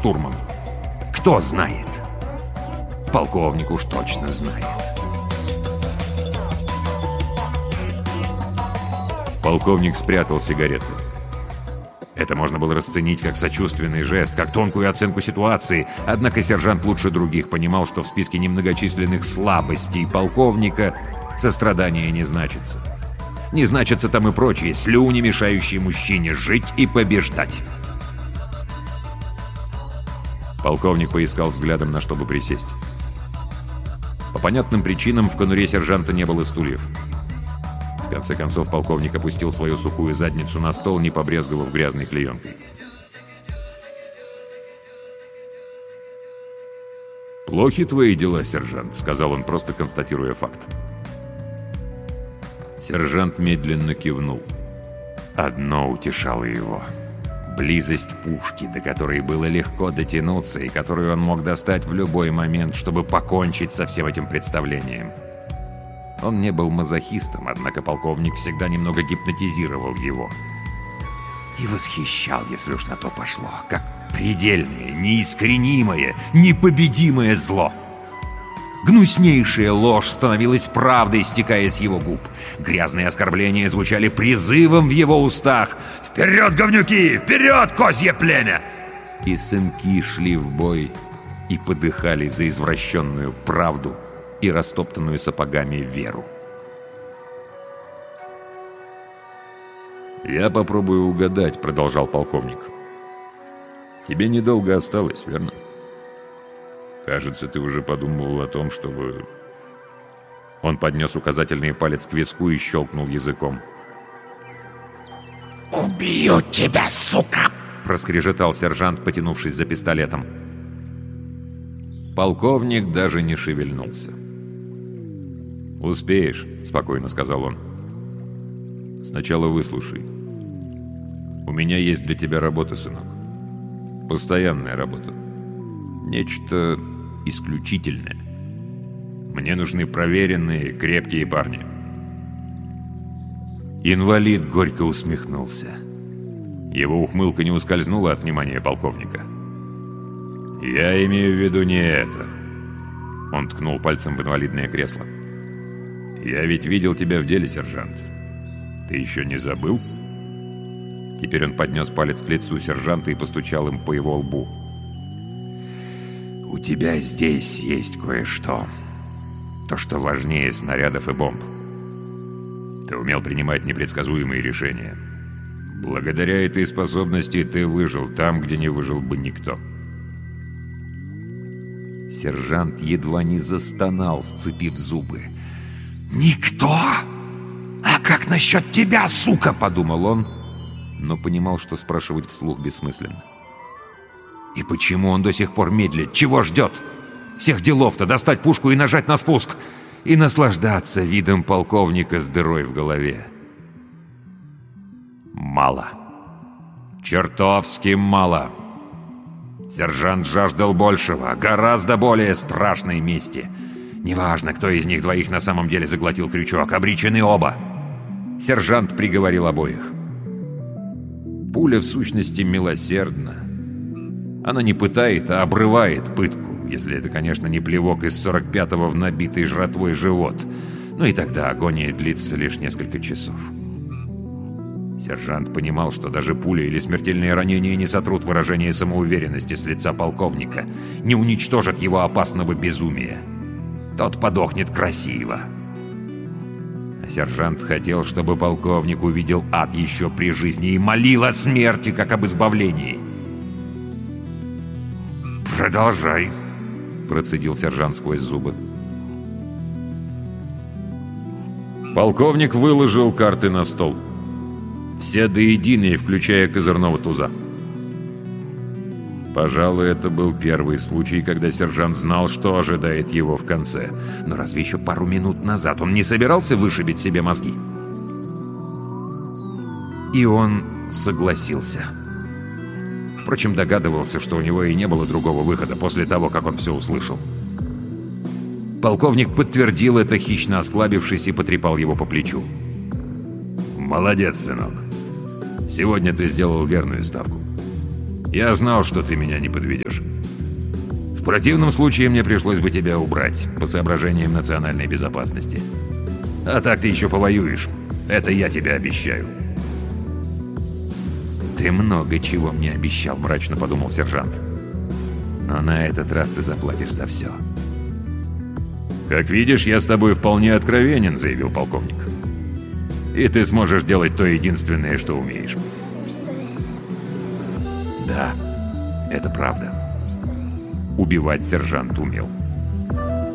штурману? Кто знает? Полковник уж точно знает. Полковник спрятал сигарету. Это можно было расценить как сочувственный жест, как тонкую оценку ситуации. Однако сержант лучше других понимал, что в списке немногочисленных слабостей полковника сострадание не значится. Не значатся там и прочие слюни, мешающие мужчине жить и побеждать. Полковник поискал взглядом, на что бы присесть. По понятным причинам в конуре сержанта не было стульев. В конце концов, полковник опустил свою сухую задницу на стол, не побрезговав грязной клеенкой. «Плохи твои дела, сержант», — сказал он, просто констатируя факт. Сержант медленно кивнул. Одно утешало его. Близость пушки, до которой было легко дотянуться и которую он мог достать в любой момент, чтобы покончить со всем этим представлением. Он не был мазохистом, однако полковник всегда немного гипнотизировал его. И восхищал, если уж на то пошло, как предельное, неискоренимое, непобедимое зло. Гнуснейшая ложь становилась правдой, стекая с его губ. Грязные оскорбления звучали призывом в его устах. «Вперед, говнюки! Вперед, козье племя!» И сынки шли в бой и подыхали за извращенную правду и растоптанную сапогами веру. «Я попробую угадать», — продолжал полковник. «Тебе недолго осталось, верно? Кажется, ты уже подумывал о том, чтобы...» Он поднес указательный палец к виску и щелкнул языком. «Убью тебя, сука!» — проскрежетал сержант, потянувшись за пистолетом. Полковник даже не шевельнулся. «Успеешь», — спокойно сказал он. «Сначала выслушай. У меня есть для тебя работа, сынок. Постоянная работа. Нечто исключительное. Мне нужны проверенные, крепкие парни». Инвалид горько усмехнулся. Его ухмылка не ускользнула от внимания полковника. «Я имею в виду не это». Он ткнул пальцем в инвалидное кресло. «Я ведь видел тебя в деле, сержант. Ты еще не забыл?» Теперь он поднес палец к лицу сержанта и постучал им по его лбу. «У тебя здесь есть кое-что. То, что важнее снарядов и бомб. Ты умел принимать непредсказуемые решения. Благодаря этой способности ты выжил там, где не выжил бы никто». Сержант едва не застонал, сцепив зубы. «Никто? А как насчет тебя, сука?» — подумал он, но понимал, что спрашивать вслух бессмысленно. И почему он до сих пор медлит? Чего ждет? Всех делов-то достать пушку и нажать на спуск, и наслаждаться видом полковника с дырой в голове. Мало. Чертовски мало. Сержант жаждал большего, гораздо более страшной мести. Неважно, кто из них двоих на самом деле заглотил крючок, обречены оба. Сержант приговорил обоих. Пуля в сущности милосердна. Она не пытает, а обрывает пытку, если это, конечно, не плевок из 45-го в набитый жратвой живот. Ну и тогда агония длится лишь несколько часов. Сержант понимал, что даже пуля или смертельные ранения не сотрут выражение самоуверенности с лица полковника, не уничтожат его опасного безумия. Тот подохнет красиво. А сержант хотел, чтобы полковник увидел ад еще при жизни и молил о смерти, как об избавлении. «Продолжай», — процедил сержант сквозь зубы. Полковник выложил карты на стол. Все до единой, включая козырного туза. Пожалуй, это был первый случай, когда сержант знал, что ожидает его в конце. Но разве еще пару минут назад он не собирался вышибить себе мозги? И он согласился. Впрочем, догадывался, что у него и не было другого выхода после того, как он все услышал. Полковник подтвердил это, хищно осклабившись, и потрепал его по плечу. «Молодец, сынок. Сегодня ты сделал верную ставку. Я знал, что ты меня не подведешь. В противном случае мне пришлось бы тебя убрать, по соображениям национальной безопасности. А так ты еще повоюешь. Это я тебе обещаю». «Ты много чего мне обещал», — мрачно подумал сержант. «Но на этот раз ты заплатишь за все». «Как видишь, я с тобой вполне откровенен», — заявил полковник. «И ты сможешь делать то единственное, что умеешь». Да, это правда. Убивать сержант умел.